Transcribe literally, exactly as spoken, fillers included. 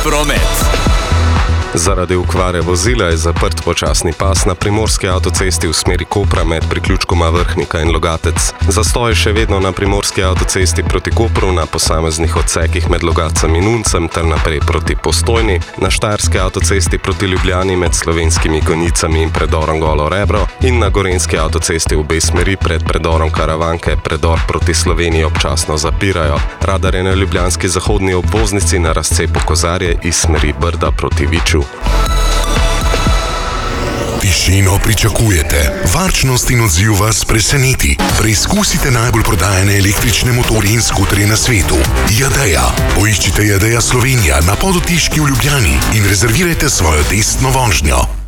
promet. Zaradi okvare vozila je zaprt počasni pas na primorski avtocesti v smeri Kopra med priključkoma Vrhnika in Logatec. Zastoj je še vedno na primorski avtocesti proti Kopru na posameznih odsekih med Logatcem in Uncem ter naprej proti Postojni, na štajerski avtocesti proti Ljubljani med Slovenskimi Konjicami in predorom Golo Rebro in na gorenjski avtocesti v obe smeri pred predorom Karavanke predor proti Sloveniji občasno zapirajo. Radar je na ljubljanski zahodni obvoznici na razcepu Kozarje iz smeri Brda proti Viču. Tišino pričakujete, varčnost in odziv vas preseneti. Preizkusite najbolj prodajane električne motorje in skuterje na svetu. Jadeja. Poiščite Jadeja Slovenija na Podotiški v Ljubljani in rezervirajte svojo testno vožnjo.